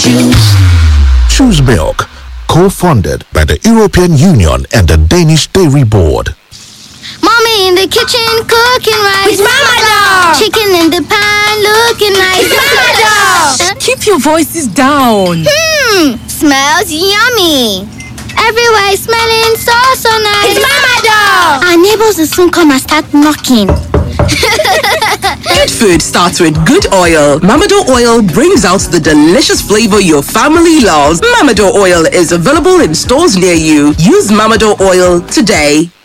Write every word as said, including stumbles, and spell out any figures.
choose. Choose Milk, co-funded by the European Union and the Danish Dairy Board. Mommy in the kitchen cooking rice. It's Mama Dog. Chicken in the pan looking nice. It's Mama Dog. Keep your voices down. Hmm, smells yummy. Everywhere is smelling so, so nice. It's Mama Dog. Our neighbors will soon come and start knocking. Good food starts with good oil. Mamado oil brings out the delicious flavor your family loves. Mamado oil is available in stores near you. Use Mamado oil today.